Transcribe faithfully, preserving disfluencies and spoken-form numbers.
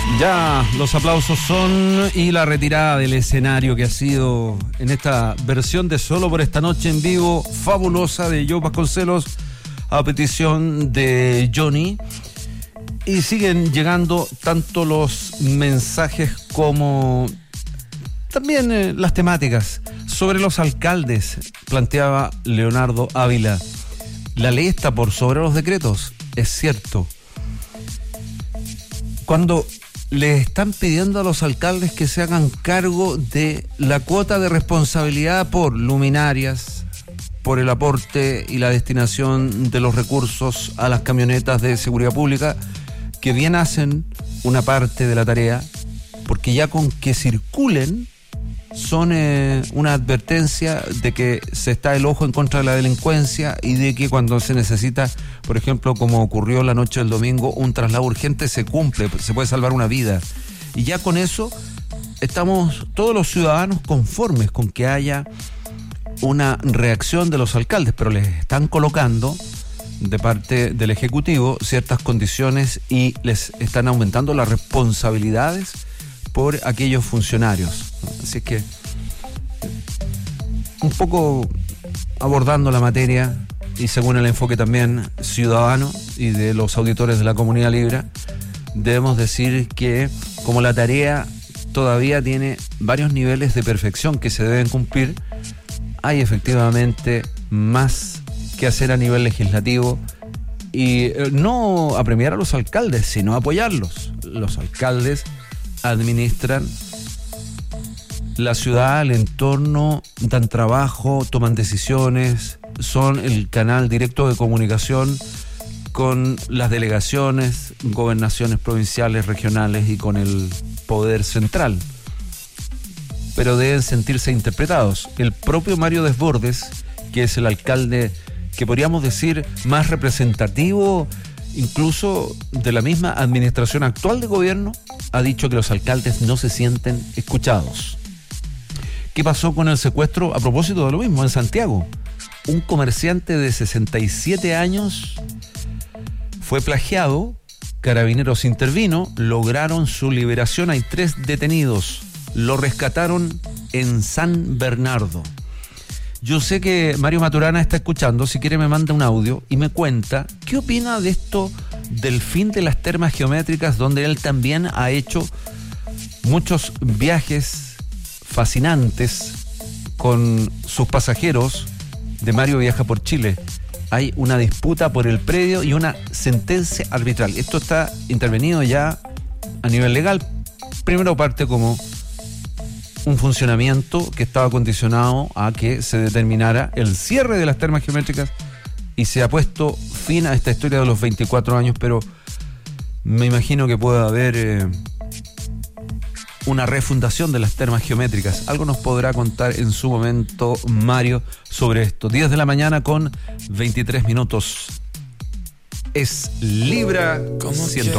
Ya los aplausos son y la retirada del escenario que ha sido en esta versión de Solo por esta noche en vivo fabulosa de Joe Vasconcelos a petición de Johnny. Y siguen llegando tanto los mensajes como también eh, las temáticas. Sobre los alcaldes, planteaba Leonardo Ávila. La ley está por sobre los decretos, es cierto. Cuando le están pidiendo a los alcaldes que se hagan cargo de la cuota de responsabilidad por luminarias, por el aporte y la destinación de los recursos a las camionetas de seguridad pública, que bien hacen una parte de la tarea, porque ya con que circulen son eh, una advertencia de que se está el ojo en contra de la delincuencia y de que cuando se necesita, por ejemplo, como ocurrió la noche del domingo, un traslado urgente se cumple, se puede salvar una vida. Y ya con eso estamos todos los ciudadanos conformes con que haya una reacción de los alcaldes, pero les están colocando de parte del Ejecutivo ciertas condiciones y les están aumentando las responsabilidades por aquellos funcionarios. Así es que un poco abordando la materia y según el enfoque también ciudadano y de los auditores de la Comunidad Libre, debemos decir que como la tarea todavía tiene varios niveles de perfección que se deben cumplir, hay efectivamente más que hacer a nivel legislativo y no apremiar a los alcaldes, sino apoyarlos. Los alcaldes administran la ciudad, el entorno, dan trabajo, toman decisiones, son el canal directo de comunicación con las delegaciones, gobernaciones provinciales, regionales y con el poder central. Pero deben sentirse interpretados. El propio Mario Desbordes, que es el alcalde que podríamos decir más representativo incluso de la misma administración actual de gobierno, ha dicho que los alcaldes no se sienten escuchados. ¿Qué pasó con el secuestro a propósito de lo mismo en Santiago? Un comerciante de sesenta y siete años fue plagiado, Carabineros intervino, lograron su liberación, hay tres detenidos, lo rescataron en San Bernardo. Yo sé que Mario Maturana está escuchando, si quiere me manda un audio y me cuenta qué opina de esto del fin de las termas geométricas, donde él también ha hecho muchos viajes fascinantes con sus pasajeros de Mario Viaja por Chile. Hay una disputa por el predio y una sentencia arbitral. Esto está intervenido ya a nivel legal. Primero parte como un funcionamiento que estaba condicionado a que se determinara el cierre de las termas geométricas y se ha puesto fin a esta historia de los veinticuatro años, pero me imagino que puede haber eh, una refundación de las termas geométricas. Algo nos podrá contar en su momento Mario sobre esto. diez de la mañana con veintitrés minutos. Es Libra ciento